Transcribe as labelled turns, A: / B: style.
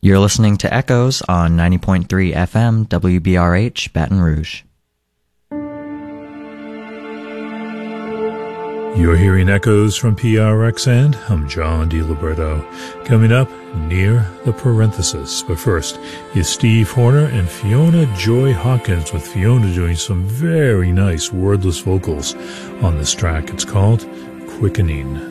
A: You're listening to Echoes on 90.3 FM WBRH Baton Rouge.
B: You're hearing Echoes from PRXN. I'm John DiLiberto. Coming up, Near the Parenthesis. But first is Steve Horner and Fiona Joy Hawkins, with Fiona doing some very nice wordless vocals on this track. It's called Quickening.